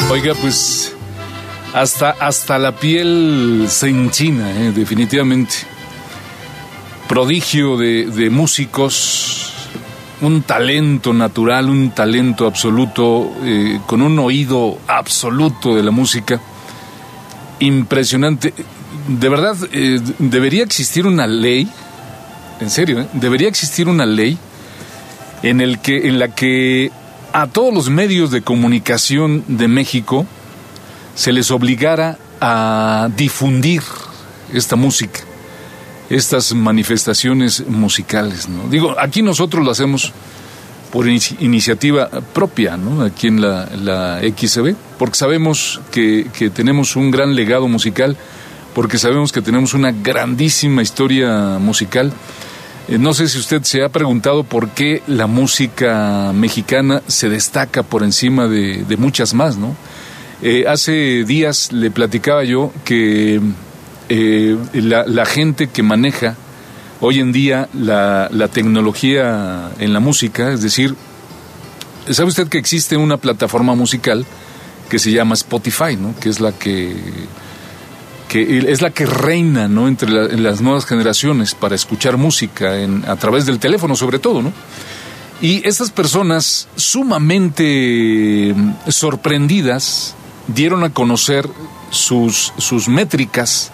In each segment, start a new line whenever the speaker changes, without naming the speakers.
Oiga, pues hasta la piel se enchina, definitivamente. Prodigio de músicos, un talento natural, un talento absoluto, con un oído absoluto de la música. Impresionante. De verdad, debería existir una ley, en serio, debería existir una ley en la que a todos los medios de comunicación de México se les obligara a difundir esta música, estas manifestaciones musicales, ¿no? Digo, aquí nosotros lo hacemos por iniciativa propia, ¿no? Aquí en la XCB, porque sabemos que tenemos un gran legado musical, porque sabemos que tenemos una grandísima historia musical. No sé si usted se ha preguntado por qué la música mexicana se destaca por encima de muchas más, ¿no? Hace días le platicaba yo que la gente que maneja hoy en día la tecnología en la música, es decir, ¿sabe usted que existe una plataforma musical que se llama Spotify, ¿no? Que es la que es la que reina, ¿no? Entre las nuevas generaciones para escuchar música a través del teléfono, sobre todo, ¿no? Y estas personas sumamente sorprendidas dieron a conocer sus métricas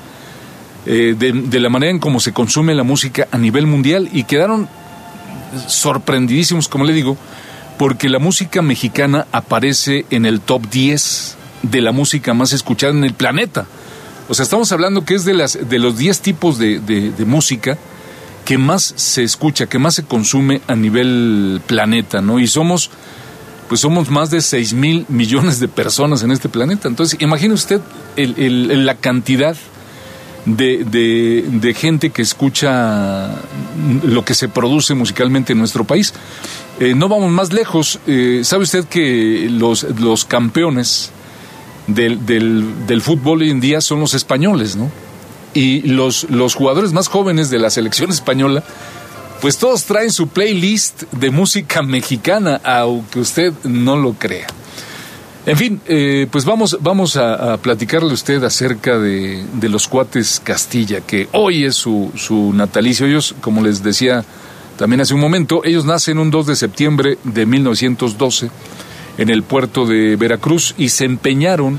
de la manera en cómo se consume la música a nivel mundial, y quedaron sorprendidísimos, como le digo, porque la música mexicana aparece en el top 10 de la música más escuchada en el planeta. O sea, estamos hablando que es de los 10 tipos de música que más se escucha, que más se consume a nivel planeta, ¿no? Y somos más de 6,000 millones de personas en este planeta. Entonces, imagine usted la cantidad de gente que escucha lo que se produce musicalmente en nuestro país. No vamos más lejos. ¿Sabe usted que los campeones del fútbol hoy en día son los españoles, ¿no? Y los jugadores más jóvenes de la selección española, pues todos traen su playlist de música mexicana, aunque usted no lo crea. En fin, pues vamos a platicarle a usted acerca de los Cuates Castilla, que hoy es su natalicio. Ellos, como les decía también hace un momento, ellos nacen un 2 de septiembre de 1912 en el puerto de Veracruz, y se empeñaron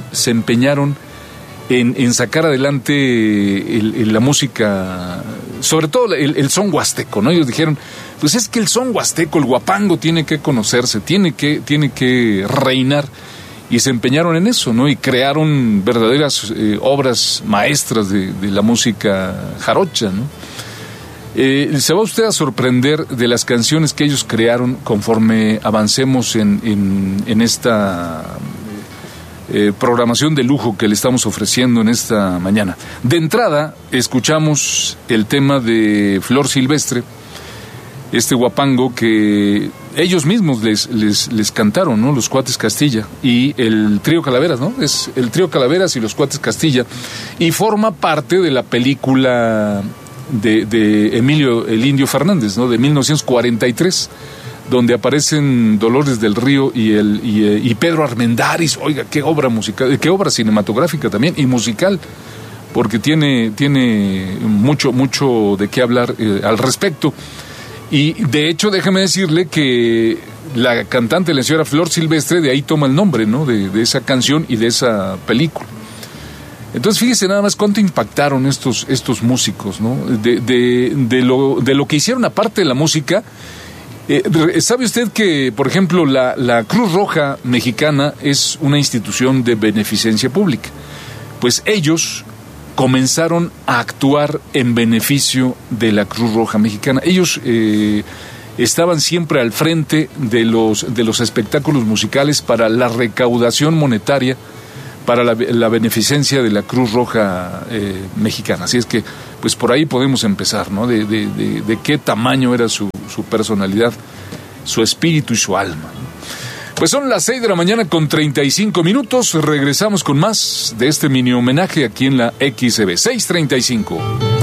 en sacar adelante la música, sobre todo el son huasteco, ¿no? Ellos dijeron, pues es que el son huasteco, el huapango, tiene que conocerse, tiene que reinar, y se empeñaron en eso, ¿no? Y crearon verdaderas obras maestras de la música jarocha, ¿no? Se va usted a sorprender de las canciones que ellos crearon conforme avancemos en esta programación de lujo que le estamos ofreciendo en esta mañana. De entrada, escuchamos el tema de Flor Silvestre, este huapango que ellos mismos les cantaron, ¿no? Los Cuates Castilla y el Trío Calaveras, ¿no? Es el Trío Calaveras y los Cuates Castilla, y forma parte de la película de Emilio el Indio Fernández, ¿no? De 1943, donde aparecen Dolores del Río y Pedro Armendáriz. Oiga, qué obra musical, qué obra cinematográfica también, y musical, porque tiene mucho de qué hablar al respecto. Y de hecho, déjeme decirle que la cantante, la señora Flor Silvestre, de ahí toma el nombre, ¿no? De esa canción y de esa película. Entonces, fíjese nada más cuánto impactaron estos músicos, ¿no? De lo que hicieron aparte de la música. ¿Sabe usted que, por ejemplo, la Cruz Roja Mexicana es una institución de beneficencia pública? Pues ellos comenzaron a actuar en beneficio de la Cruz Roja Mexicana. Ellos estaban siempre al frente de los espectáculos musicales para la recaudación monetaria, para la beneficencia de la Cruz Roja Mexicana. Así es que, pues por ahí podemos empezar, ¿no? De qué tamaño era su personalidad, su espíritu y su alma. Pues son las 6 de la mañana con 35 minutos. Regresamos con más de este mini homenaje aquí en la XCB. 6:35.